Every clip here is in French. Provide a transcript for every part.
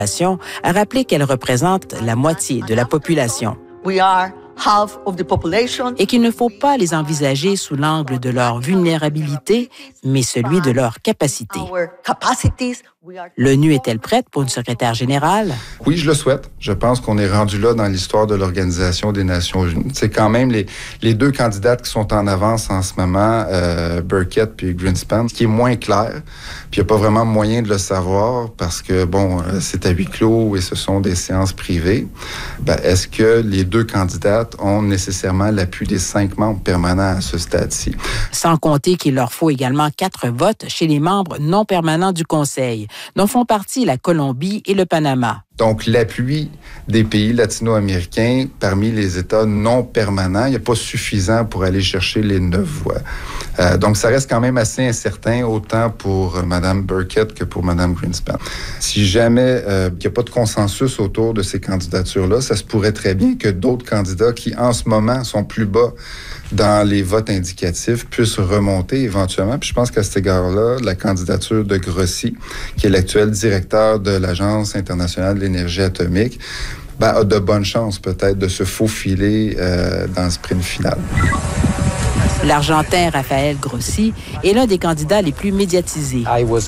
a rappelé qu'elle représente la moitié de la population et qu'il ne faut pas les envisager sous l'angle de leur vulnérabilité, mais celui de leur capacité. L'ONU est-elle prête pour une secrétaire générale? Oui, je le souhaite. Je pense qu'on est rendu là dans l'histoire de l'Organisation des Nations Unies. C'est quand même les deux candidates qui sont en avance en ce moment, Burkett puis Greenspan, ce qui est moins clair. Puis il n'y a pas vraiment moyen de le savoir parce que, c'est à huis clos et ce sont des séances privées. Est-ce que les deux candidates ont nécessairement l'appui des 5 membres permanents à ce stade-ci? Sans compter qu'il leur faut également 4 votes chez les membres non permanents du Conseil, dont font partie la Colombie et le Panama. Donc, l'appui des pays latino-américains parmi les États non permanents, il n'est pas suffisant pour aller chercher les 9 voix. Donc, ça reste quand même assez incertain, autant pour Mme Burkett que pour Mme Greenspan. Si jamais il n'y a pas de consensus autour de ces candidatures-là, ça se pourrait très bien que d'autres candidats qui, en ce moment, sont plus bas dans les votes indicatifs puissent remonter éventuellement. Puis je pense qu'à cet égard-là, la candidature de Grossi, qui est l'actuel directeur de l'Agence internationale de l'énergie atomique, a de bonnes chances peut-être de se faufiler dans le sprint final. L'Argentin Rafael Grossi est l'un des candidats les plus médiatisés.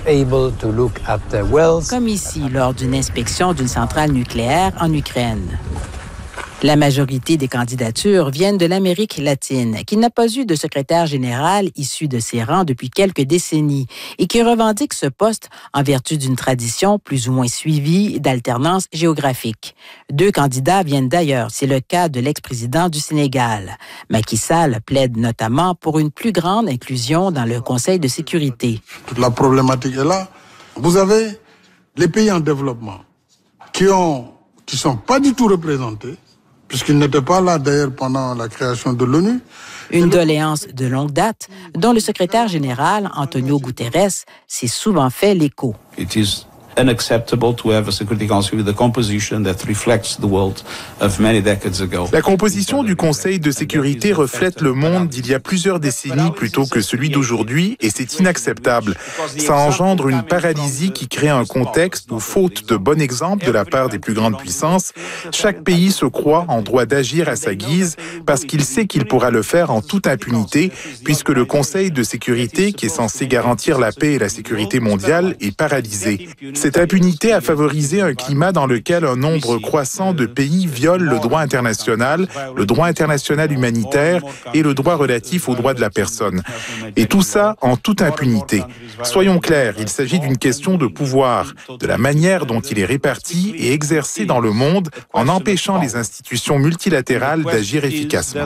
Comme ici, lors d'une inspection d'une centrale nucléaire en Ukraine. La majorité des candidatures viennent de l'Amérique latine, qui n'a pas eu de secrétaire général issu de ses rangs depuis quelques décennies et qui revendique ce poste en vertu d'une tradition plus ou moins suivie d'alternance géographique. 2 candidats viennent d'ailleurs, c'est le cas de l'ex-président du Sénégal. Macky Sall plaide notamment pour une plus grande inclusion dans le Conseil de sécurité. Toute la problématique est là. Vous avez les pays en développement qui sont pas du tout représentés, puisqu'ils n'étaient pas là d'ailleurs pendant la création de l'ONU. Une doléance de longue date dont le secrétaire général, Antonio Guterres, s'est souvent fait l'écho. It is unacceptable to have a Security Council with a composition that reflects the world of many decades ago. La composition du Conseil de sécurité reflète le monde d'il y a plusieurs décennies plutôt que celui d'aujourd'hui et c'est inacceptable. Ça engendre une paralysie qui crée un contexte où, faute de bon exemple de la part des plus grandes puissances, chaque pays se croit en droit d'agir à sa guise parce qu'il sait qu'il pourra le faire en toute impunité puisque le Conseil de sécurité, qui est censé garantir la paix et la sécurité mondiale, est paralysé. Cette impunité a favorisé un climat dans lequel un nombre croissant de pays violent le droit international humanitaire et le droit relatif aux droits de la personne. Et tout ça en toute impunité. Soyons clairs, il s'agit d'une question de pouvoir, de la manière dont il est réparti et exercé dans le monde en empêchant les institutions multilatérales d'agir efficacement.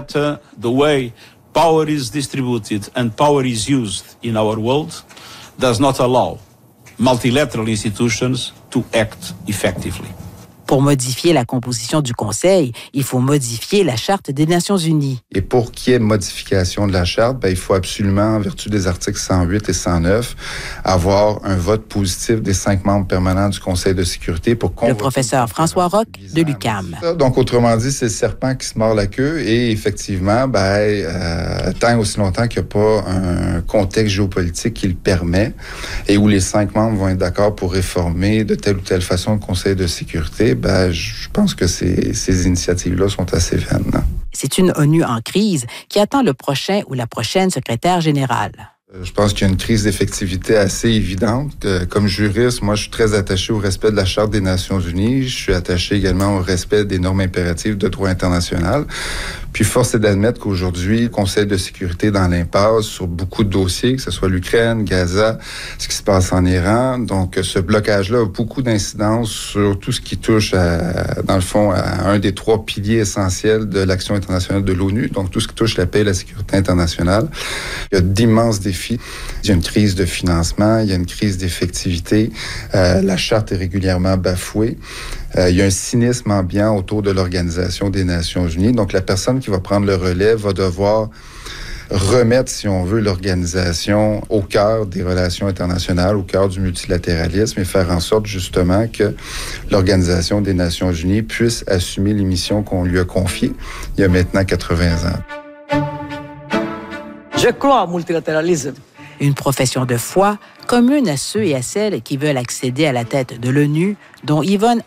Power is distributed and power is used in our world does not allow multilateral institutions to act effectively. Pour modifier la composition du Conseil, il faut modifier la Charte des Nations unies. Et pour qu'il y ait modification de la Charte, il faut absolument, en vertu des articles 108 et 109, avoir un vote positif des 5 membres permanents du Conseil de sécurité pour convoquer... Le professeur François Roch de l'UQAM. Donc, autrement dit, c'est le serpent qui se mord la queue et effectivement, tant aussi longtemps qu'il n'y a pas un contexte géopolitique qui le permet et où les 5 membres vont être d'accord pour réformer de telle ou telle façon le Conseil de sécurité, je pense que ces initiatives-là sont assez vaines. C'est une ONU en crise qui attend le prochain ou la prochaine secrétaire générale. Je pense qu'il y a une crise d'effectivité assez évidente. Comme juriste, moi, je suis très attaché au respect de la Charte des Nations unies. Je suis attaché également au respect des normes impératives de droit international. Puis, force est d'admettre qu'aujourd'hui, le Conseil de sécurité est dans l'impasse sur beaucoup de dossiers, que ce soit l'Ukraine, Gaza, ce qui se passe en Iran. Donc, ce blocage-là a beaucoup d'incidence sur tout ce qui touche, dans le fond, à un des 3 piliers essentiels de l'action internationale de l'ONU, donc tout ce qui touche la paix et la sécurité internationale. Il y a d'immenses défis. Il y a une crise de financement, il y a une crise d'effectivité. La Charte est régulièrement bafouée. Il y a un cynisme ambiant autour de l'Organisation des Nations unies. Donc, la personne qui va prendre le relais va devoir remettre, si on veut, l'organisation au cœur des relations internationales, au cœur du multilatéralisme et faire en sorte, justement, que l'Organisation des Nations unies puisse assumer les missions qu'on lui a confiées il y a maintenant 80 ans. Je crois au multilatéralisme. Une profession de foi commune à ceux et à celles qui veulent accéder à la tête de l'ONU, dont Yvonne